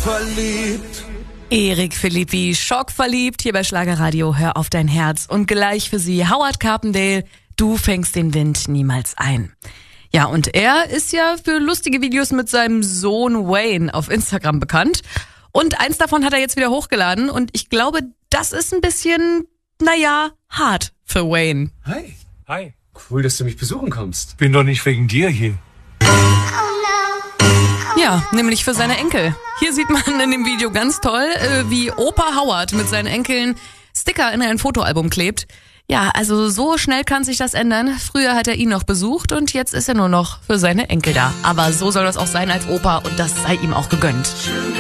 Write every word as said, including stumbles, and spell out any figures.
Schockverliebt. Erik Philippi, schockverliebt, hier bei Schlagerradio, hör auf dein Herz. Und gleich für Sie Howard Carpendale, du fängst den Wind niemals ein. Ja, und er ist ja für lustige Videos mit seinem Sohn Wayne auf Instagram bekannt. Und eins davon hat er jetzt wieder hochgeladen und ich glaube, das ist ein bisschen, naja, hart für Wayne. Hi. Hi. Cool, dass du mich besuchen kommst. Bin doch nicht wegen dir hier. Ja, nämlich für seine Enkel. Hier sieht man in dem Video ganz toll, äh, wie Opa Howard mit seinen Enkeln Sticker in ein Fotoalbum klebt. Ja, also so schnell kann sich das ändern. Früher hat er ihn noch besucht und jetzt ist er nur noch für seine Enkel da. Aber so soll das auch sein als Opa und das sei ihm auch gegönnt.